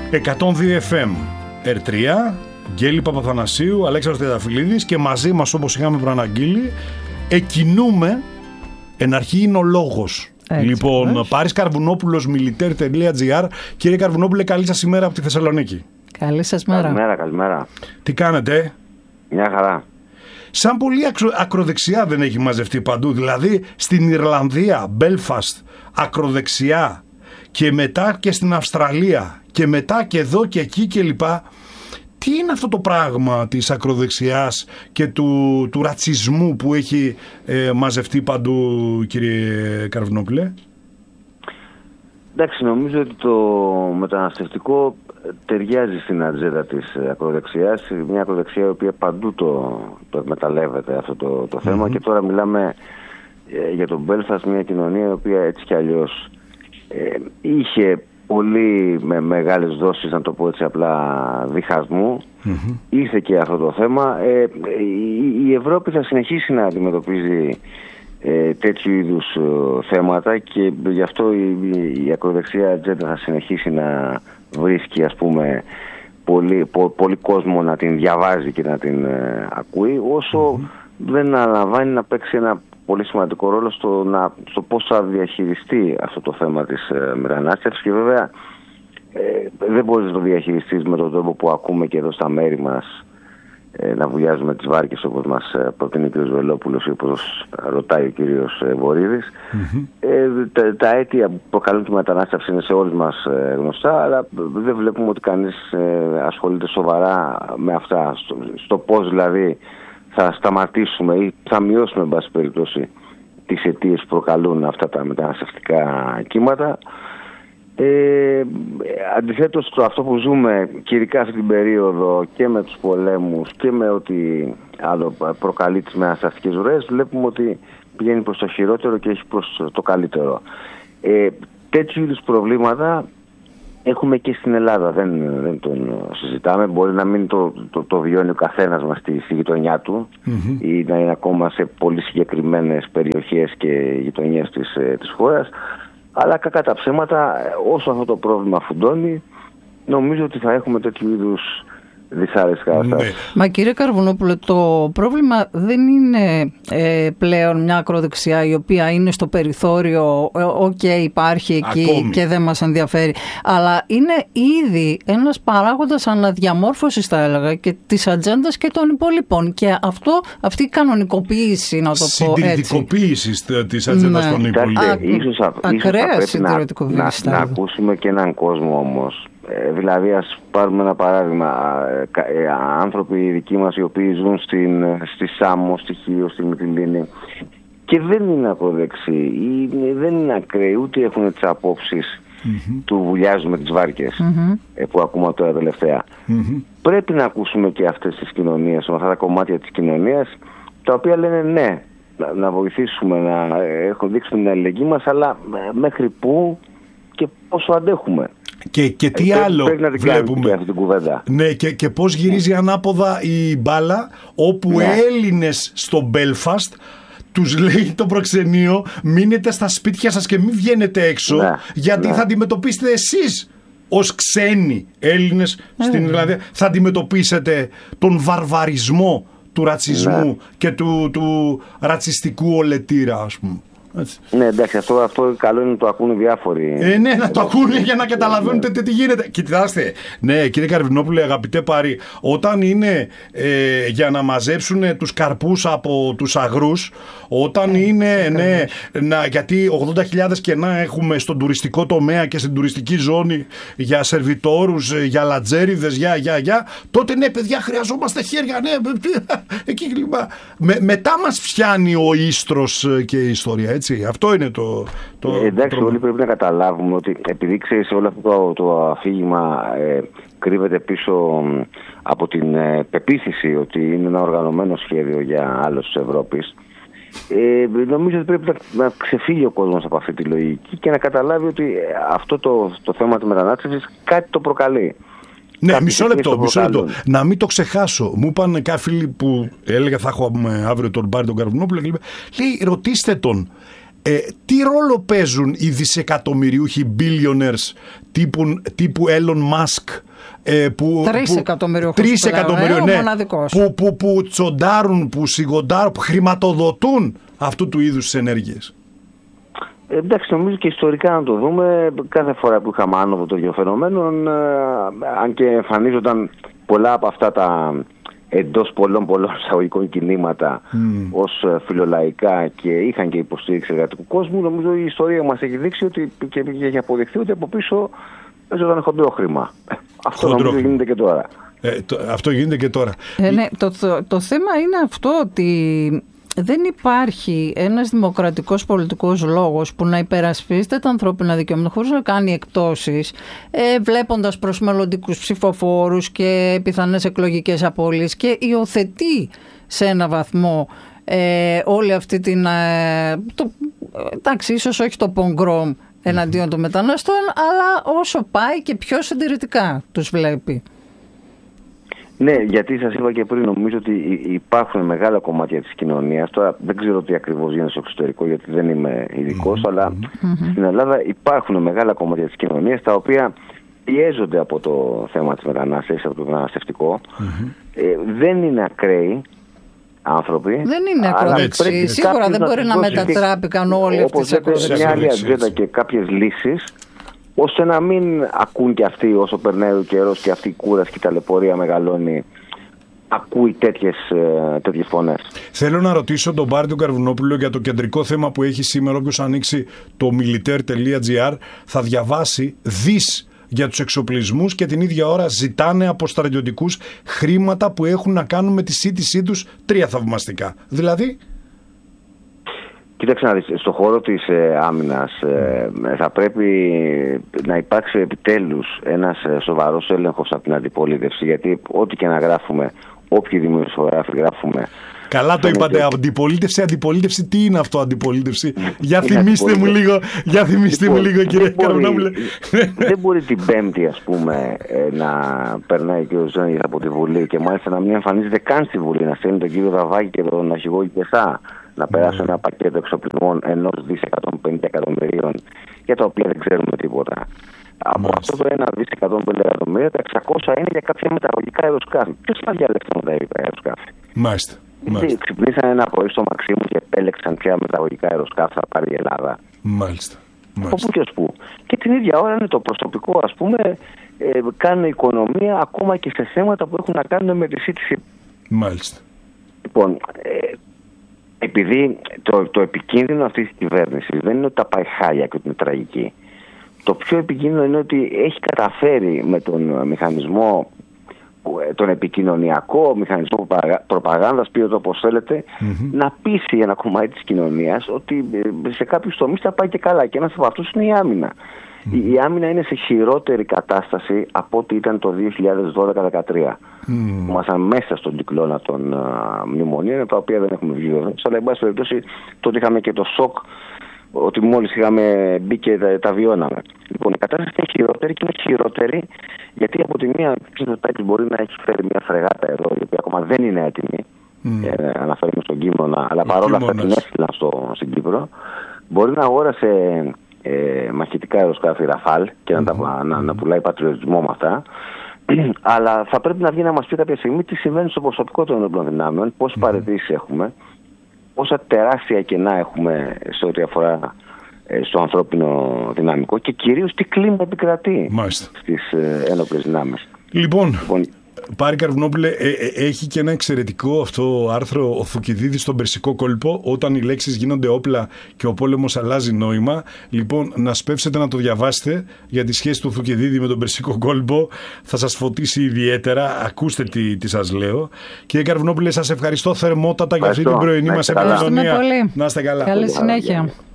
102 FM R3, Γκέλη Παπαθανασίου, Αλέξανδρος Τριανταφυλλίδης, και μαζί μας, όπως είχαμε προαναγγείλει, εκκινούμε. Εν αρχή είναι ο λόγος. Έτσι, λοιπόν, Πάρης Καρβουνόπουλος, militaire.gr. Κύριε Καρβουνόπουλε, καλή σας ημέρα από τη Θεσσαλονίκη. Καλή σας μέρα. Καλημέρα. Τι κάνετε? Μια χαρά. Σαν πολύ ακροδεξιά δεν έχει μαζευτεί παντού. Δηλαδή στην Ιρλανδία, Belfast, ακροδεξιά, και μετά και στην Αυστραλία, και μετά και εδώ και εκεί και λοιπά. Τι είναι αυτό το πράγμα της ακροδεξιάς και του ρατσισμού που έχει μαζευτεί παντού, κύριε Καρβουνόπουλε? Εντάξει, νομίζω ότι το μεταναστευτικό ταιριάζει στην ατζέντα της ακροδεξιάς. Μια ακροδεξιά η οποία παντού το εκμεταλλεύεται αυτό το θέμα. Και τώρα μιλάμε για τον Belfast, μια κοινωνία η οποία έτσι κι αλλιώς είχε πολύ με μεγάλες δόσεις, να το πω έτσι απλά, διχασμού. Ήρθε και αυτό το θέμα. Η Ευρώπη θα συνεχίσει να αντιμετωπίζει τέτοιου είδους θέματα, και γι' αυτό η ακροδεξιά ατζέντα θα συνεχίσει να βρίσκει, ας πούμε, πολύ κόσμο να την διαβάζει και να την ακούει, όσο δεν αναλαμβάνει να παίξει ένα πολύ σημαντικό ρόλο στο πώς θα διαχειριστεί αυτό το θέμα της μετανάστευσης. Και βέβαια δεν μπορείς να το διαχειριστείς με τον τρόπο που ακούμε και εδώ στα μέρη μας, να βουλιάζουμε τις βάρκες, όπως μας προτείνει ο κ. Βελόπουλος ή όπως ρωτάει ο κ. Βορίδης. Τα αίτια που προκαλούν τη μετανάστευση είναι σε όλους μας γνωστά, αλλά δεν βλέπουμε ότι κανείς ασχολείται σοβαρά με αυτά, στο πώς δηλαδή θα σταματήσουμε ή θα μειώσουμε, εν πάση περιπτώσει, τις αιτίες που προκαλούν αυτά τα μεταναστευτικά κύματα. Αντιθέτως, αυτό που ζούμε και ειδικά αυτή την περίοδο, και με τους πολέμους και με ό,τι άλλο προκαλεί τις μεταναστευτικές ροές, βλέπουμε ότι πηγαίνει προς το χειρότερο και έχει προς το καλύτερο. Τέτοιου είδους προβλήματα έχουμε και στην Ελλάδα, δεν τον συζητάμε. Μπορεί να μην το βιώνει ο καθένας μας στη γειτονιά του, ή να είναι ακόμα σε πολύ συγκεκριμένες περιοχές και γειτονιές της χώρας. Αλλά κακά τα ψέματα, όσο αυτό το πρόβλημα φουντώνει, νομίζω ότι θα έχουμε τέτοιου είδους δυσάρεστες καταστάσεις. Μα κύριε Καρβουνόπουλε, το πρόβλημα δεν είναι πλέον μια ακροδεξιά η οποία είναι στο περιθώριο, υπάρχει εκεί ακόμη και δεν μας ενδιαφέρει, αλλά είναι ήδη ένας παράγοντας αναδιαμόρφωσης, θα έλεγα, και της ατζέντας και των υπόλοιπων. Και αυτή η κανονικοποίηση, να το πω έτσι, συντηρητικοποίηση της ατζέντας των υπόλοιπων. Ίσως θα πρέπει να ακούσουμε και έναν κόσμο όμως. Δηλαδή, ας πάρουμε ένα παράδειγμα, άνθρωποι δικοί μας οι οποίοι ζουν στη Σάμο, στη Χίο, στη Μυτιλήνη, και δεν είναι ακροδεξιοί ή δεν είναι ακραίοι, ούτε έχουν τις απόψεις του βουλιάζουμε τις βάρκες που ακούμε τώρα τελευταία. Πρέπει να ακούσουμε και αυτές τις κοινωνίες, αυτά τα κομμάτια της κοινωνίας, τα οποία λένε ναι, να βοηθήσουμε, να δείξουμε την αλληλεγγύη μας, αλλά μέχρι πού και πόσο αντέχουμε. Και τι άλλο βλέπουμε αυτή την κουβέντα. Ναι, και πώς γυρίζει ανάποδα η μπάλα, όπου Έλληνες στο Belfast τους λέει το προξενείο, μείνετε στα σπίτια σας και μην βγαίνετε έξω, γιατί θα αντιμετωπίσετε εσείς ως ξένοι Έλληνες στην Ιρλανδία, θα αντιμετωπίσετε τον βαρβαρισμό του ρατσισμού και του ρατσιστικού ολετήρα, ας πούμε. Έτσι. Ναι, εντάξει, αυτό καλό είναι να το ακούνε διάφοροι. Ναι, να το ακούνε για να καταλαβαίνετε τι γίνεται. Κοιτάξτε, ναι, κύριε Καρβουνόπουλε, αγαπητέ Πάρη, όταν είναι για να μαζέψουν τους καρπούς από τους αγρούς, όταν είναι, γιατί 80.000 κενά έχουμε στον τουριστικό τομέα και στην τουριστική ζώνη για σερβιτόρους, για λατζέριδες, τότε ναι, παιδιά, χρειαζόμαστε χέρια, ναι, εκεί κλπ. Μετά μας πιάνει ο ίστρος και η ιστορία, έτσι. Αυτό είναι το εντάξει, όλοι πρέπει να καταλάβουμε ότι επειδή ξέρεις, όλο αυτό το αφήγημα κρύβεται πίσω από την πεποίθηση ότι είναι ένα οργανωμένο σχέδιο για άλλους της Ευρώπης. Νομίζω ότι πρέπει να ξεφύγει ο κόσμος από αυτή τη λογική και να καταλάβει ότι αυτό το θέμα της μετανάστευσης κάτι το προκαλεί. Ναι, μισό λεπτό. Να μην το ξεχάσω. Μου είπαν κάποιοι φίλοι που έλεγα θα έχω αύριο τον Πάρη τον Καρβουνόπουλο και λέει, ρωτήστε τον. Τι ρόλο παίζουν οι δισεκατομμυριούχοι billionaires τύπου Elon Musk, 3 εκατομμυρίων, ναι, που τσοντάρουν, που σιγοντάρουν, που χρηματοδοτούν αυτού του είδους τις ενέργειες? Εντάξει, νομίζω και ιστορικά να το δούμε, κάθε φορά που είχαμε άνοδο των δύο φαινομένων, αν και εμφανίζονταν πολλά από αυτά τα εντός πολλών εισαγωγικών κινήματα ως φιλολαϊκά και είχαν και υποστήριξη εργατικού κόσμου, νομίζω η ιστορία μας έχει δείξει ότι, και έχει αποδειχθεί ότι από πίσω παίζονταν χοντρό χρήμα. Αυτό νομίζω γίνεται και τώρα. Αυτό γίνεται και τώρα. Ναι, το θέμα είναι αυτό, ότι δεν υπάρχει ένας δημοκρατικός πολιτικός λόγος που να υπερασπίζεται τα ανθρώπινα δικαιώματα χωρίς να κάνει εκπτώσεις, βλέποντας προς μελλοντικούς ψηφοφόρους και πιθανές εκλογικές απώλειες, και υιοθετεί σε ένα βαθμό όλη αυτή την... εντάξει, ίσως όχι το πογκρόμ εναντίον των μεταναστών, αλλά όσο πάει και πιο συντηρητικά τους βλέπει. Ναι, γιατί σας είπα και πριν, νομίζω ότι υπάρχουν μεγάλα κομμάτια της κοινωνίας. Τώρα δεν ξέρω τι ακριβώς γίνεται στο εξωτερικό, γιατί δεν είμαι ειδικός, αλλά στην Ελλάδα υπάρχουν μεγάλα κομμάτια της κοινωνίας τα οποία πιέζονται από το θέμα της μετανάστευσης, από το μεταναστευτικό. Δεν είναι ακραίοι άνθρωποι. Δεν είναι ακροδεξιοί. Σίγουρα δεν μπορεί να μετατράπηκαν όλοι αυτοί τις ακροδεξιές. Μια άλλη ατζέντα και κάποιες λύσεις, ώστε να μην ακούν και αυτοί, όσο περνάει ο καιρός και αυτή η κούραση και η ταλαιπωρία μεγαλώνει, ακούει τέτοιες φωνές. Θέλω να ρωτήσω τον Πάρη τον Καρβουνόπουλο για το κεντρικό θέμα που έχει σήμερα. Όποιος ανοίξει το militaire.gr θα διαβάσει δις για τους εξοπλισμούς και την ίδια ώρα ζητάνε από στρατιωτικούς χρήματα που έχουν να κάνουν με τη σύντησή τους, 3 θαυμαστικά. Δηλαδή... Κοίταξε να δεις, στον χώρο της άμυνας θα πρέπει να υπάρξει επιτέλους ένας σοβαρός έλεγχος από την αντιπολίτευση, γιατί ό,τι και να γράφουμε, όποιοι δημοσιογράφοι γράφουμε... Καλά το είπατε, αντιπολίτευση, τι είναι αυτό αντιπολίτευση? Για θυμίστε μου λίγο κύριε Καρβουνόπουλε. Δεν μπορεί την Πέμπτη, ας πούμε, να περνάει και ο Ζένης από τη Βουλή και μάλιστα να μην εμφανίζεται καν στη Βουλή, να στέλνει τον κύριο Δαβάκη και τον αρχηγό Ικεσά να περάσουν ένα πακέτο εξοπλισμών 1,150 εκατομμυρίων, για τα οποία δεν ξέρουμε τίποτα. Από αυτό το 1,150 εκατομμύρια, τα 600 είναι για κάποια μεταγωγικά αεροσκάφη. Ποιος θα διαλέξει τα μεταγωγικά αεροσκάφη? Μάλιστα. Ξυπνήσαν ένα πρωί στο Μαξίμου και επέλεξαν ποια μεταγωγικά αεροσκάφη θα πάρει η Ελλάδα. Μάλιστα. Από πού και ως πού. Και την ίδια ώρα είναι το προσωπικό, ας πούμε, κάνει οικονομία ακόμα και σε θέματα που έχουν να κάνουν με τη σύντηση. Μάλιστα. Λοιπόν, επειδή το επικίνδυνο αυτής της κυβέρνησης δεν είναι ότι τα πάει χάλια και ότι είναι τραγική. Το πιο επικίνδυνο είναι ότι έχει καταφέρει με τον μηχανισμό, τον επικοινωνιακό μηχανισμό προπαγάνδας, πείτε το όπως θέλετε, να πείσει ένα κομμάτι της κοινωνίας ότι σε κάποιους τομείς θα πάει και καλά. Και ένας από αυτούς είναι η άμυνα. Η άμυνα είναι σε χειρότερη κατάσταση από ό,τι ήταν το 2012-2013. Ήμασταν μέσα στον κυκλώνα των μνημονίων, τα οποία δεν έχουμε βγει βέβαια. Αλλά εν πάση περιπτώσει τότε είχαμε και το σοκ ότι μόλις είχαμε μπει και τα βιώναμε. Λοιπόν, η κατάσταση είναι χειρότερη, και είναι χειρότερη γιατί από τη μία ο Τάκης μπορεί να έχει φέρει μια φρεγάτα εδώ, η οποία ακόμα δεν είναι έτοιμη. Αναφέρουμε στον Κίμωνα, αλλά παρόλα αυτά την έστειλαν στην Κύπρο. Μπορεί να αγόρασε μαχητικά αεροσκάφη Ραφάλ και να πουλάει πατριωτισμό με αυτά. Αλλά θα πρέπει να βγει να μας πει κάποια στιγμή τι συμβαίνει στο προσωπικό των ενόπλων δυνάμεων, πόσες παραιτήσεις έχουμε, πόσα τεράστια κενά έχουμε σε ό,τι αφορά στο ανθρώπινο δυναμικό και κυρίως τι κλίμα επικρατεί στις ένοπλες δυνάμεις. Λοιπόν, Πάρη Καρβουνόπουλε, έχει και ένα εξαιρετικό αυτό άρθρο ο Θουκυδίδης στον Περσικό κόλπο, όταν οι λέξεις γίνονται όπλα και ο πόλεμος αλλάζει νόημα. Λοιπόν, να σπεύσετε να το διαβάσετε για τη σχέση του Θουκυδίδη με τον Περσικό κόλπο. Θα σας φωτίσει ιδιαίτερα. Ακούστε τι σας λέω. Κύριε Καρβουνόπουλε, σας ευχαριστώ θερμότατα για αυτή την πρωινή μας επικοινωνία. Να είστε καλά. Καλή συνέχεια.